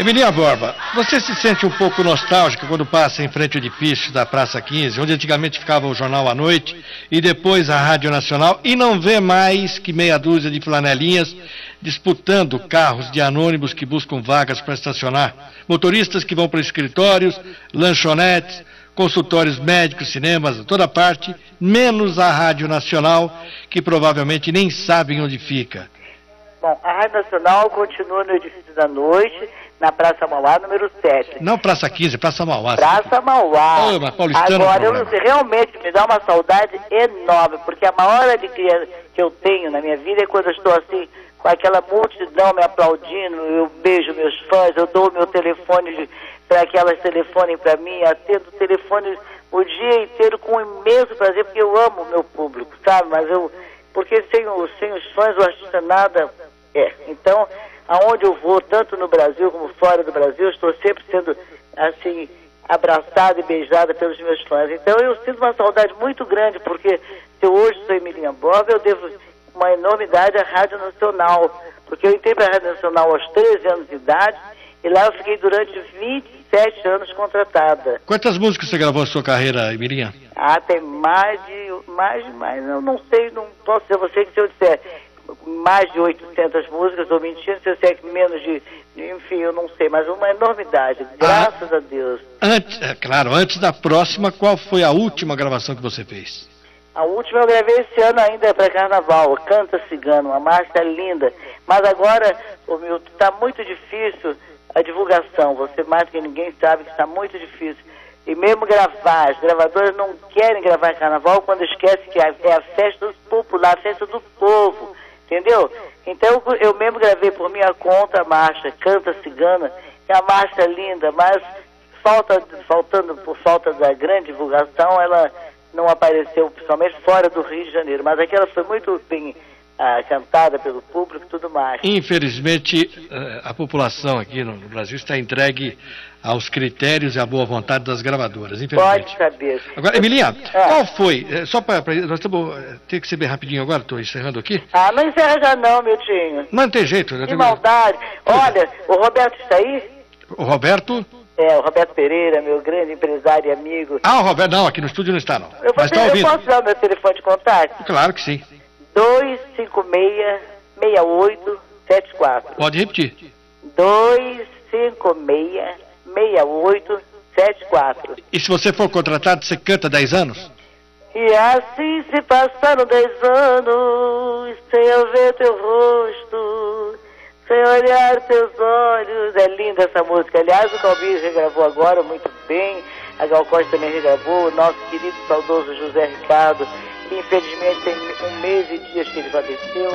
Emilinha Borba, você se sente um pouco nostálgica quando passa em frente ao edifício da Praça 15, onde antigamente ficava o Jornal à Noite e depois a Rádio Nacional, e não vê mais que meia dúzia de flanelinhas disputando carros de anônimos que buscam vagas para estacionar, motoristas que vão para escritórios, lanchonetes, consultórios médicos, cinemas, toda parte, menos a Rádio Nacional, que provavelmente nem sabem onde fica. Bom, a Rádio Nacional continua no edifício da Noite, na Praça Mauá, número 7. Não Praça 15, Praça Mauá. Praça Mauá. Oh, mas paulistano. Agora, eu não sei, realmente me dá uma saudade enorme, porque a maior alegria que eu tenho na minha vida é quando eu estou assim, com aquela multidão me aplaudindo, eu beijo meus fãs, eu dou o meu telefone para que elas telefonem para mim, atendo o telefone o dia inteiro com imenso prazer, porque eu amo o meu público, sabe? Mas porque sem os fãs o artista nada é. Então, aonde eu vou, tanto no Brasil como fora do Brasil, eu estou sempre sendo, assim, abraçada e beijada pelos meus fãs. Então, eu sinto uma saudade muito grande, porque se eu hoje sou Emilinha Borba, eu devo uma enormidade à Rádio Nacional, porque eu entrei para a Rádio Nacional aos 13 anos de idade, e lá eu fiquei durante 27 anos contratada. Quantas músicas você gravou na sua carreira, Emilinha? Tem mais, eu não sei, não posso dizer a você que se eu disser mais de 800 músicas, estou mentindo, se eu disser que menos de, enfim, eu não sei, mas uma enormidade, graças a Deus. Antes da próxima, qual foi a última gravação que você fez? A última eu gravei esse ano ainda para Carnaval, Canta Cigano, uma marcha linda, mas agora, Milton, está muito difícil a divulgação, você mais que ninguém sabe que está muito difícil. E mesmo gravar, as gravadoras não querem gravar Carnaval quando esquecem que é a festa popular, a festa do povo. Entendeu? Então eu mesmo gravei por minha conta a marcha Canta Cigana, que é uma marcha linda, mas por falta da grande divulgação, ela não apareceu, principalmente fora do Rio de Janeiro. Mas aquela foi muito bem cantada pelo público e tudo mais. Infelizmente, a população aqui no Brasil está entregue aos critérios e à boa vontade das gravadoras, infelizmente. Pode saber. Agora, Emilinha, qual foi, só para nós ter que ser bem rapidinho agora, estou encerrando aqui. Não encerra já não, Miltinho. Não tem jeito. Que maldade. Olha, o Roberto está aí? O Roberto? O Roberto Pereira, meu grande empresário e amigo. O Roberto, não, aqui no estúdio não está, não. Eu posso dar o meu telefone de contato? Claro que sim. 256-6874. Pode repetir. 256-6874. E se você for contratado, você canta 10 anos? E assim se passaram 10 anos, sem eu ver teu rosto, sem olhar teus olhos. É linda essa música. Aliás, o Calbir regravou agora muito bem. A Gal Costa também regravou. O nosso querido saudoso José Ricardo, que infelizmente tem 1 mês e dias que ele faleceu.